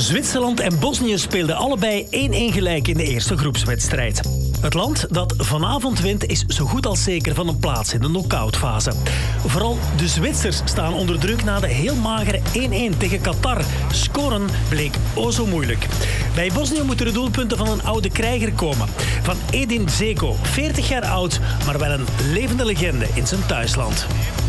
Zwitserland en Bosnië speelden allebei 1-1 gelijk in de eerste groepswedstrijd. Het land dat vanavond wint is zo goed als zeker van een plaats in de knock-outfase. Vooral de Zwitsers staan onder druk na de heel magere 1-1 tegen Qatar. Scoren bleek o zo moeilijk. Bij Bosnië moeten de doelpunten van een oude krijger komen. Van Edin Dzeko, 40 jaar oud, maar wel een levende legende in zijn thuisland.